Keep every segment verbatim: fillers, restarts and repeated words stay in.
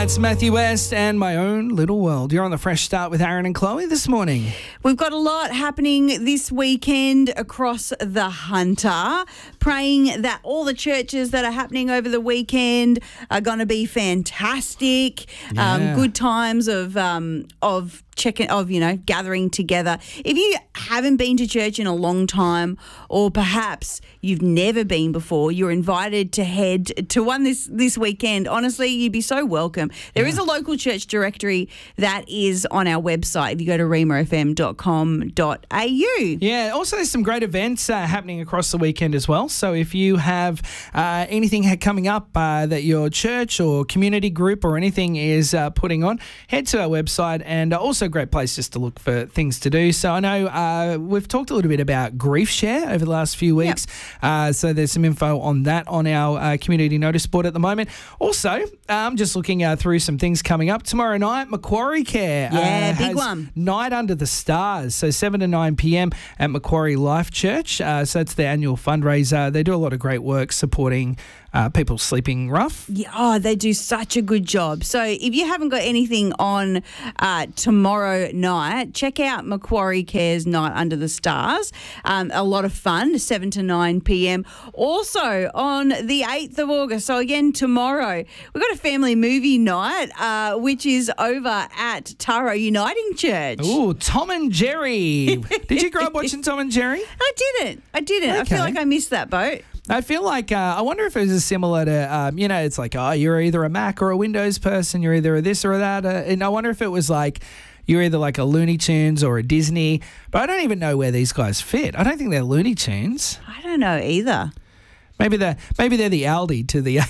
That's Matthew West and My Own Little World. You're on the Fresh Start with Aaron and Chloe this morning. We've got a lot happening this weekend across the Hunter. Praying that all the churches that are happening over the weekend are going to be fantastic. Yeah. Um, good times of um, of checking of you know gathering together. If you haven't been to church in a long time, or perhaps you've never been before, you're invited to head to one this this weekend. Honestly, you'd be so welcome. There yeah. is a local church directory that is on our website if you go to rima f m dot com dot a u. Yeah, also there's some great events uh, happening across the weekend as well. So if you have uh, anything coming up uh, that your church or community group or anything is uh, putting on, head to our website, and uh, also a great place just to look for things to do. So I know uh, we've talked a little bit about Grief Share over the last few weeks. Yep. Uh, so there's some info on that on our uh, community notice board at the moment. Also, I'm um, just looking uh, through some things coming up. Tomorrow night, Macquarie Care. Yeah, uh, big has one. Night Under the Stars. So seven to nine p.m. at Macquarie Life Church. Uh, so it's their annual fundraiser. They do a lot of great work supporting uh, people sleeping rough. Yeah, oh, they do such a good job. So if you haven't got anything on uh, tomorrow night, check out Macquarie Care's Night Under the Stars. Um, a lot of fun, seven to nine p.m. Also on the eighth of August, so again tomorrow, we've got a family movie night, uh, which is over at Taro Uniting Church. Ooh, Tom and Jerry. Did you grow up watching Tom and Jerry? I didn't. I didn't. Okay. I feel like I missed that boat. I feel like, uh, I wonder if it was similar to, um, you know, it's like, oh, you're either a Mac or a Windows person, you're either a this or a that. Uh, and I wonder if it was like, you're either like a Looney Tunes or a Disney. But I don't even know where these guys fit. I don't think they're Looney Tunes. I don't know either. Maybe they're, maybe they're the Aldi to the...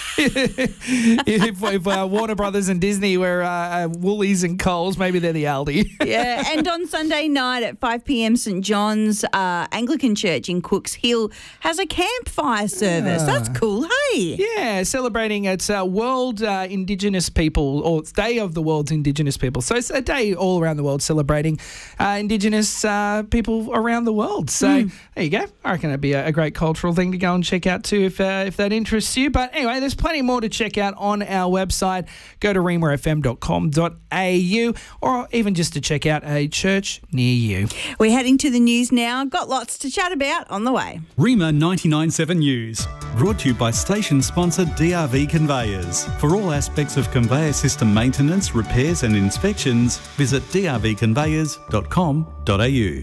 if if uh, Warner Brothers and Disney were uh, uh, Woolies and Coles, maybe they're the Aldi. Yeah, and on Sunday night at five p.m, St John's uh, Anglican Church in Cooks Hill has a campfire service. Yeah. That's cool, hey? Yeah, celebrating its uh, World uh, Indigenous People, or it's Day of the World's Indigenous People. So it's a day all around the world celebrating uh, Indigenous uh, people around the world. So mm. there you go. I reckon that'd be a, a great cultural thing to go and check out too if uh, if that interests you. But anyway, there's plenty more to check out on our website. Go to rima f m dot com dot a u, or even just to check out a church near you. We're heading to the news now. Got lots to chat about on the way. Rima ninety-nine point seven News, brought to you by station sponsor D R V Conveyors. For all aspects of conveyor system maintenance, repairs and inspections, visit d r v conveyors dot com dot a u.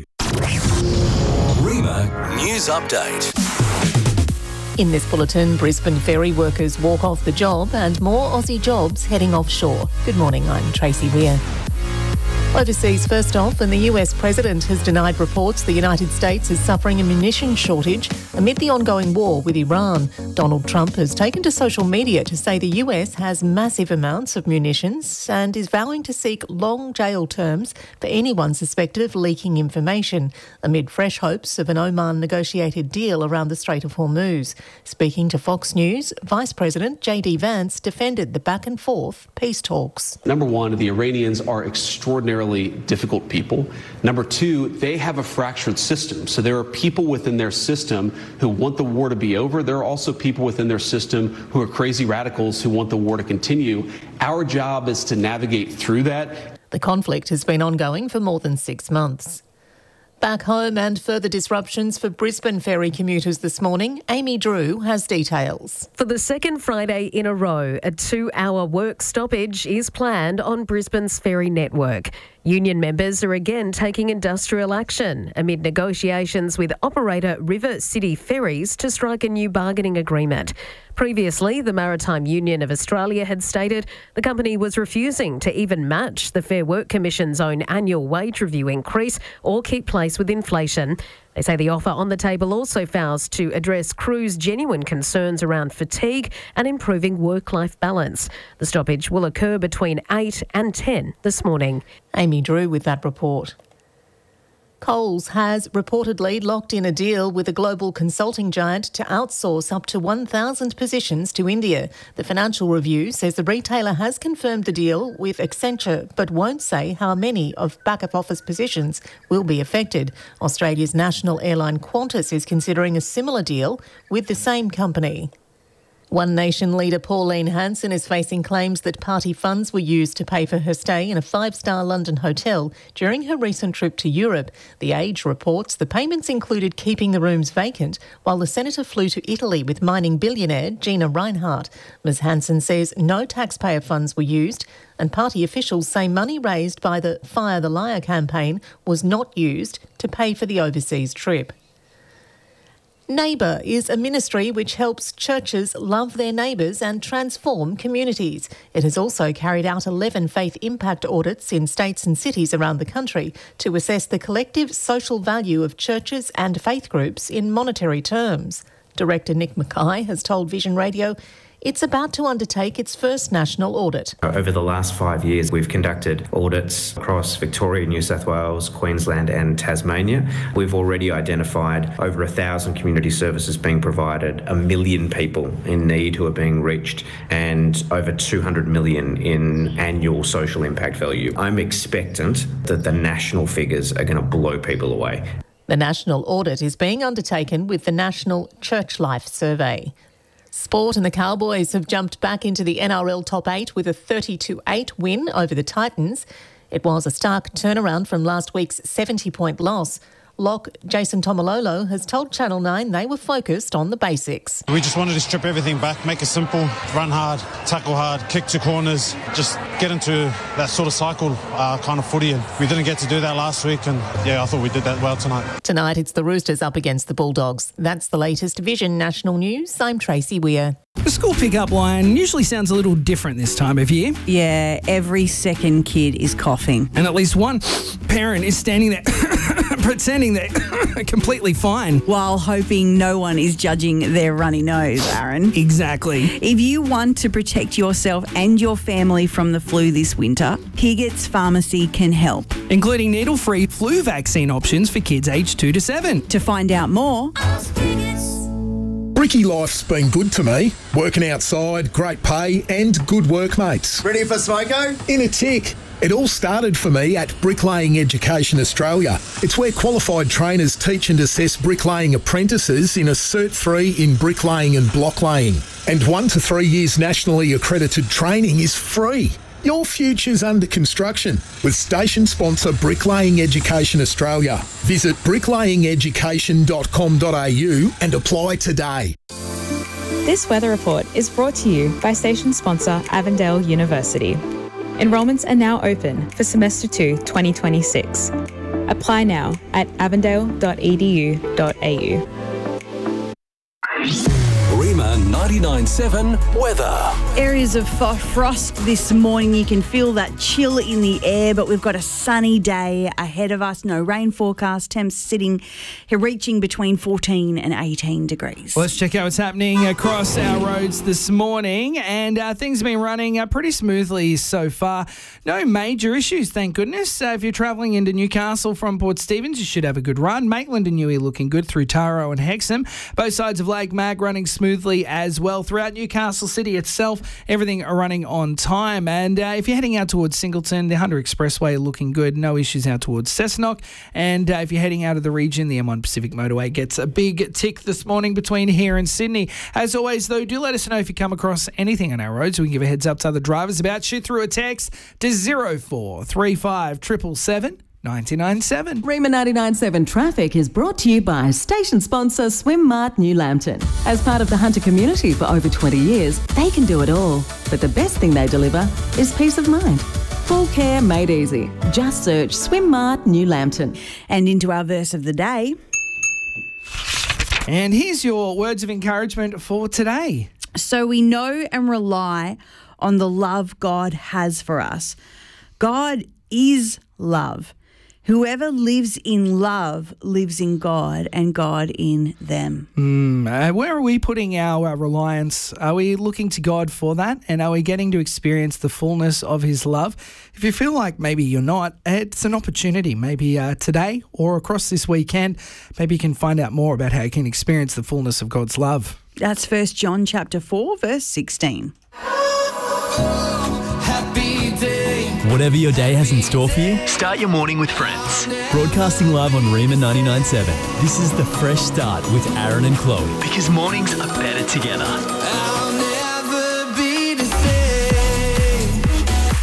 Rima News Update. In this bulletin, Brisbane ferry workers walk off the job and more Aussie jobs heading offshore. Good morning, I'm Tracy Weir. Overseas first off, and the U S President has denied reports the United States is suffering a munitions shortage amid the ongoing war with Iran. Donald Trump has taken to social media to say the U S has massive amounts of munitions and is vowing to seek long jail terms for anyone suspected of leaking information amid fresh hopes of an Oman negotiated deal around the Strait of Hormuz. Speaking to Fox News, Vice President J D Vance defended the back and forth peace talks. Number one, the Iranians are extraordinarily difficult people. Number two, they have a fractured system. So there are people within their system who want the war to be over. There are also people within their system who are crazy radicals who want the war to continue. Our job is to navigate through that. The conflict has been ongoing for more than six months. Back home, and further disruptions for Brisbane ferry commuters this morning. Amy Drew has details. For the second Friday in a row, a two-hour work stoppage is planned on Brisbane's ferry network. Union members are again taking industrial action amid negotiations with operator River City Ferries to strike a new bargaining agreement. Previously, the Maritime Union of Australia had stated the company was refusing to even match the Fair Work Commission's own annual wage review increase or keep pace with inflation. They say the offer on the table also fails to address crews' genuine concerns around fatigue and improving work-life balance. The stoppage will occur between eight and ten this morning. Amy Drew with that report. Coles has reportedly locked in a deal with a global consulting giant to outsource up to one thousand positions to India. The Financial Review says the retailer has confirmed the deal with Accenture, but won't say how many of back-office positions will be affected. Australia's national airline Qantas is considering a similar deal with the same company. One Nation leader Pauline Hanson is facing claims that party funds were used to pay for her stay in a five-star London hotel during her recent trip to Europe. The Age reports the payments included keeping the rooms vacant while the senator flew to Italy with mining billionaire Gina Rinehart. Ms Hanson says no taxpayer funds were used, and party officials say money raised by the Fire the Liar campaign was not used to pay for the overseas trip. Neighbour is a ministry which helps churches love their neighbours and transform communities. It has also carried out eleven faith impact audits in states and cities around the country to assess the collective social value of churches and faith groups in monetary terms. Director Nick Mackay has told Vision Radio it's about to undertake its first national audit. Over the last five years, we've conducted audits across Victoria, New South Wales, Queensland and Tasmania. We've already identified over a thousand community services being provided, a million people in need who are being reached, and over two hundred million in annual social impact value. I'm expectant that the national figures are going to blow people away. The national audit is being undertaken with the National Church Life Survey. Sport and the Cowboys have jumped back into the N R L top eight with a thirty to eight win over the Titans. It was a stark turnaround from last week's seventy-point loss. Lock Jason Tomalolo has told Channel nine they were focused on the basics. We just wanted to strip everything back, make it simple, run hard, tackle hard, kick to corners, just get into that sort of cycle uh, kind of footy. And we didn't get to do that last week, and yeah, I thought we did that well tonight. Tonight it's the Roosters up against the Bulldogs. That's the latest Vision National News. I'm Tracy Weir. The school pickup line usually sounds a little different this time of year. Yeah, every second kid is coughing. And at least one parent is standing there pretending they're completely fine. While hoping no one is judging their runny nose, Aaron. Exactly. If you want to protect yourself and your family from the flu this winter, Higgett's Pharmacy can help. Including needle-free flu vaccine options for kids aged two to seven. To find out more... Bricky life's been good to me. Working outside, great pay and good workmates. Ready for smoko? In a tick. It all started for me at Bricklaying Education Australia. It's where qualified trainers teach and assess bricklaying apprentices in a cert-free in bricklaying and block laying. And one to three years nationally accredited training is free. Your future's under construction with station sponsor Bricklaying Education Australia. Visit bricklaying education dot com dot a u and apply today. This weather report is brought to you by station sponsor Avondale University. Enrolments are now open for semester two twenty twenty-six. Apply now at avondale dot e d u dot a u. Rima ninety-nine point seven weather. Areas of frost this morning. You can feel that chill in the air, but we've got a sunny day ahead of us. No rain forecast. Temps sitting here reaching between fourteen and eighteen degrees. Well, let's check out what's happening across our roads this morning. And uh, things have been running uh, pretty smoothly so far. No major issues, thank goodness. Uh, if you're travelling into Newcastle from Port Stephens, you should have a good run. Maitland and Newey looking good through Taro and Hexham. Both sides of Lake Mag running smoothly as well. Throughout Newcastle City itself, everything are running on time. And uh, if you're heading out towards Singleton, the Hunter Expressway looking good. No issues out towards Cessnock. And uh, if you're heading out of the region, the M one Pacific Motorway gets a big tick this morning between here and Sydney. As always, though, do let us know if you come across anything on our roads. We can give a heads up to other drivers about. Shoot through a text to zero four three five seven seven seven. ninety-nine point seven. Rima ninety-nine point seven Traffic is brought to you by station sponsor Swim Mart New Lambton. As part of the Hunter community for over twenty years, they can do it all. But the best thing they deliver is peace of mind. Full care made easy. Just search Swim Mart New Lambton. And into our verse of the day. And here's your words of encouragement for today. So we know and rely on the love God has for us. God is love. Whoever lives in love lives in God and God in them. Mm, uh, where are we putting our uh, reliance? Are we looking to God for that? And are we getting to experience the fullness of his love? If you feel like maybe you're not, it's an opportunity. Maybe uh, today or across this weekend, maybe you can find out more about how you can experience the fullness of God's love. That's First John chapter four, verse sixteen. Whatever your day has in store for you, start your morning with Friends. Broadcasting live on Rima ninety-nine point seven. This is the fresh start with Aaron and Chloe. Because mornings are better together.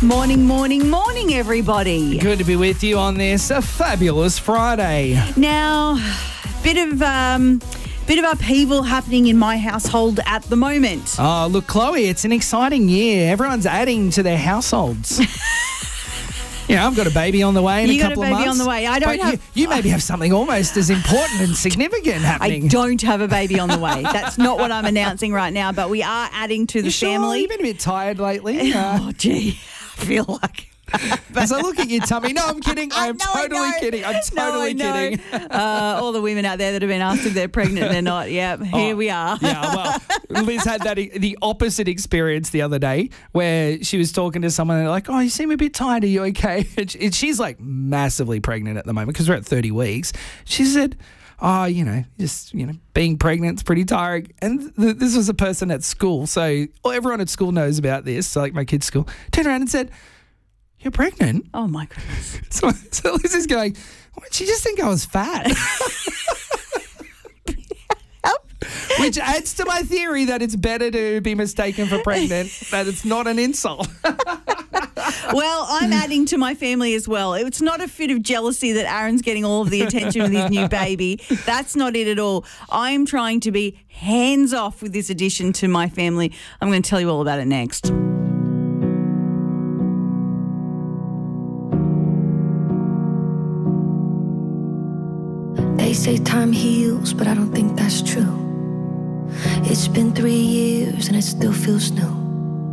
Morning, morning, morning, everybody. Good to be with you on this a fabulous Friday. Now, bit of um, bit of upheaval happening in my household at the moment. Oh, look, Chloe, it's an exciting year. Everyone's adding to their households. Yeah, I've got a baby on the way in you a couple of months. You got a baby on the way. I don't but have... You, you maybe have something almost as important and significant happening. I don't have a baby on the way. That's not what I'm announcing right now, but we are adding to the you sure? family. You've been a bit tired lately. Uh, oh, gee. I feel like... As I look at your tummy, no, I'm kidding. I'm no, totally kidding. I'm totally no, kidding. uh, all the women out there that have been asked if they're pregnant and they're not. Yeah, here oh, we are. Yeah, well, Liz had that the opposite experience the other day where she was talking to someone and they're like, "Oh, you seem a bit tired. Are you okay?" And she's like massively pregnant at the moment because we're at thirty weeks. She said, "Oh, you know, just, you know, being pregnant's pretty tiring." And th- this was a person at school. So well, everyone at school knows about this. So like my kid's school turned around and said, "You're pregnant?" Oh, my goodness. So, so Liz is going, "What, did she just think I was fat?" Which adds to my theory that it's better to be mistaken for pregnant, that it's not an insult. Well, I'm adding to my family as well. It's not a fit of jealousy that Aaron's getting all of the attention with his new baby. That's not it at all. I'm trying to be hands off with this addition to my family. I'm going to tell you all about it next. They say time heals, but I don't think that's true. It's been three years and it still feels new.